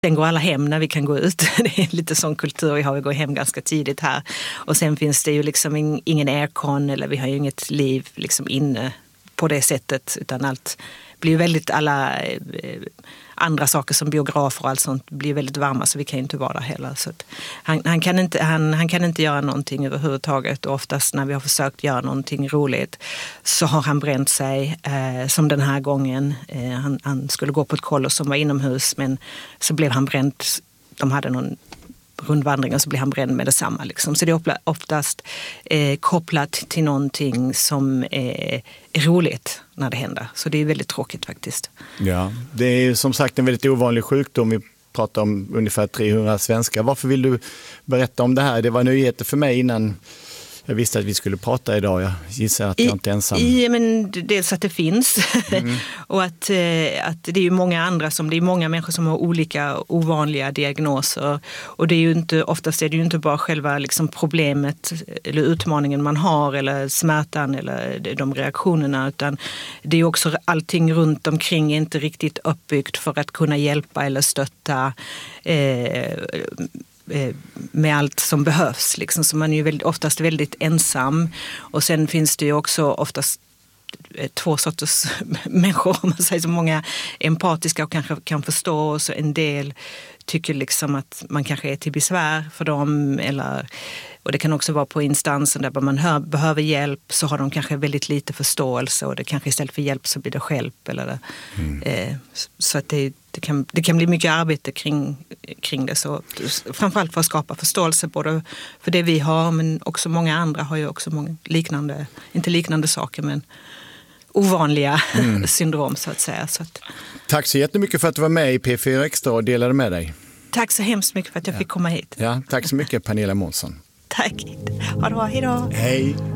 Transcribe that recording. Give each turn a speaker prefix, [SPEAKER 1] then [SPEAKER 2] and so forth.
[SPEAKER 1] Sen går alla hem när vi kan gå ut. Det är lite sån kultur vi har, vi går hem ganska tidigt här. Och sen finns det ju liksom ingen aircon eller vi har ju inget liv liksom inne på det sättet, utan allt blir väldigt, alla andra saker som biografer och allt sånt blir väldigt varma, så vi kan ju inte vara där heller. Så att han kan inte göra någonting överhuvudtaget, och oftast när vi har försökt göra någonting roligt så har han bränt sig, som den här gången. Han skulle gå på ett kollo som var inomhus, men så blev han bränd. De hade någon rundvandring och så blir han bränd med detsamma. Liksom. Så det är oftast kopplat till någonting som är roligt när det händer. Så det är väldigt tråkigt faktiskt.
[SPEAKER 2] Ja, det är som sagt en väldigt ovanlig sjukdom. Vi pratar om ungefär 300 svenskar. Varför vill du berätta om det här? Det var nyheter för mig innan jag visste att vi skulle prata idag. Jag gissar att jag inte är ensam.
[SPEAKER 1] Men dels att det finns. Och att det är ju många andra det är många människor som har olika ovanliga diagnoser. Och det är ju inte, oftast är det ju inte bara själva liksom problemet eller utmaningen man har eller smärtan eller de reaktionerna, utan det är ju också allting runt omkring är inte riktigt uppbyggt för att kunna hjälpa eller stötta med allt som behövs. Liksom. Så man är ju oftast väldigt ensam. Och sen finns det ju också oftast två sorters människor, om man säger så. Många empatiska och kanske kan förstå, och så en del tycker liksom att man kanske är till besvär för dem, och det kan också vara på instansen där man behöver hjälp, så har de kanske väldigt lite förståelse, och det kanske istället för hjälp så blir det hjälp. Så att det kan bli mycket arbete kring det. Så, framförallt för att skapa förståelse både för det vi har, men också många andra har ju också många liknande, inte liknande saker, men ovanliga syndrom så att säga. Så att,
[SPEAKER 2] tack så jättemycket för att du var med i P4 Extra och delade med dig.
[SPEAKER 1] Tack så hemskt mycket för att jag fick komma hit.
[SPEAKER 2] Ja, tack så mycket Pernilla Månsson.
[SPEAKER 1] Tack. Ha det bra, hej då.
[SPEAKER 2] Hej.